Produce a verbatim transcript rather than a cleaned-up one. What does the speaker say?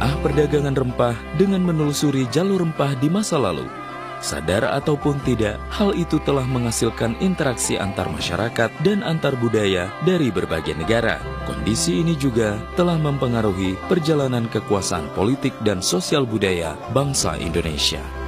menelaah perdagangan rempah dengan menelusuri jalur rempah di masa lalu. Sadar ataupun tidak, hal itu telah menghasilkan interaksi antar masyarakat dan antar budaya dari berbagai negara. Kondisi ini juga telah mempengaruhi perjalanan kekuasaan politik dan sosial budaya bangsa Indonesia.